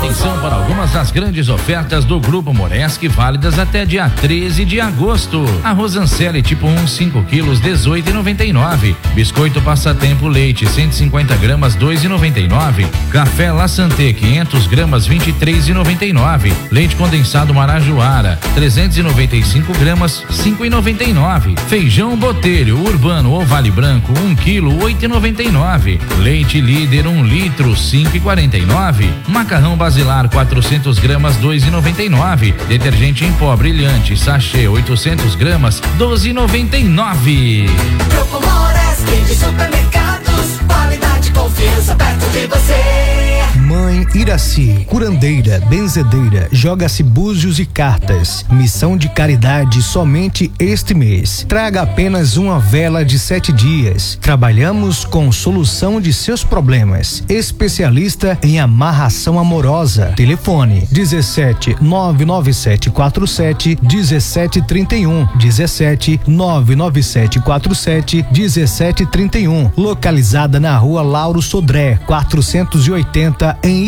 Atenção para algumas das grandes ofertas do Grupo Moreski, válidas até dia 13 de agosto. Arroz Anselli tipo 1, 5 quilos, 18,99. Biscoito Passatempo Leite, 150 gramas, 2,99. Café La Santé, 500 gramas, 23,99. Leite condensado Marajoara, 395 gramas, 5,99. Feijão Botelho Urbano ou Vale Branco, 1 quilo, 8,99. Leite Líder 1 litro, 5,49. Macarrão Basilar 400 gramas, 2,99. Detergente em pó brilhante sachê 800 gramas, 12,99. Grupo Moreski de supermercados, qualidade e confiança perto de você. Mãe Iraci, curandeira, benzedeira, joga-se búzios e cartas. Missão de caridade somente este mês. Traga apenas uma vela de 7 dias. Trabalhamos com solução de seus problemas. Especialista em amarração amorosa. Telefone 17 99747 1731 17 99747 1731. Localizada na Rua Lauro Sodré 480 em